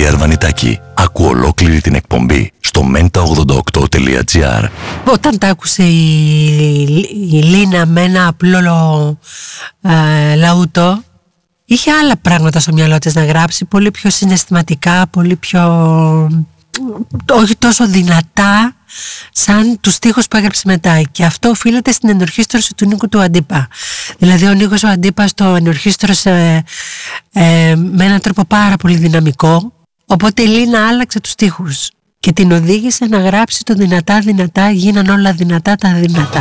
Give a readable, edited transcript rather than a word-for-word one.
Δημήτρη Αρβανιτάκη. Άκου ολόκληρη την εκπομπή στο menta88.gr. Όταν τα άκουσε η Λίνα με ένα απλό λαούτο, είχε άλλα πράγματα στο μυαλό της να γράψει, πολύ πιο συναισθηματικά, πολύ πιο... όχι τόσο δυνατά σαν τους στίχους που έγραψε μετά, και αυτό οφείλεται στην ενορχήστρωση του Νίκου του Αντίπα. Δηλαδή ο Νίκος ο Αντίπας το ενορχήστρωσε με έναν τρόπο πάρα πολύ δυναμικό, οπότε η Λίνα άλλαξε τους στίχους και την οδήγησε να γράψει το δυνατά δυνατά γίναν όλα δυνατά τα δυνατά.